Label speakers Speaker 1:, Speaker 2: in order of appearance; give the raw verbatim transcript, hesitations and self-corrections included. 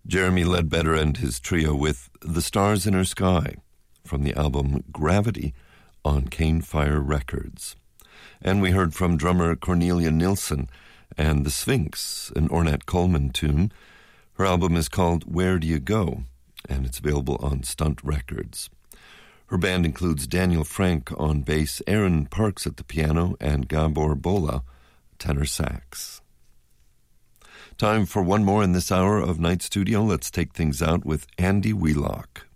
Speaker 1: Jeremy Ledbetter and his trio with The Stars in Her Sky from the album Gravity on Cane Fire Records. And we heard from drummer Cornelia Nilsson and The Sphinx, an Ornette Coleman tune. Her album is called Where Do You Go? And it's available on Stunt Records. Her band includes Daniel Frank on bass, Aaron Parks at the piano, and Gabor Bola, tenor sax. Time for one more in this hour of Night Studio. Let's take things out with Andy Wheelock.